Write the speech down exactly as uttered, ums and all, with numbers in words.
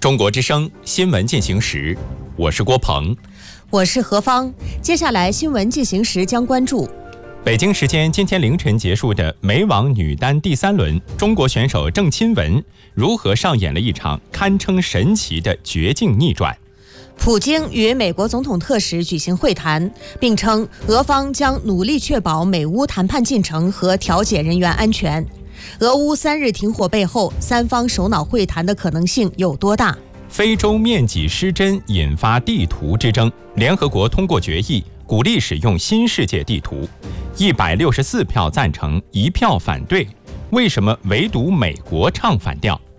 中国之声新闻进行时，我是郭鹏， 我是何芳。接下来新闻进行时将关注北京时间今天凌晨结束的美网女单第三轮，中国选手郑钦文如何上演了一场堪称神奇的绝境逆转。 普京与美国总统特使举行会谈，并称俄方将努力确保美乌谈判进程和调解人员安全。俄乌三日停火背后，三方首脑会谈的可能性有多大？ 非洲面积失真引发地图之争，联合国通过决议，鼓励使用新世界地图，一百六十四票赞成，一票反对。为什么唯独美国唱反调？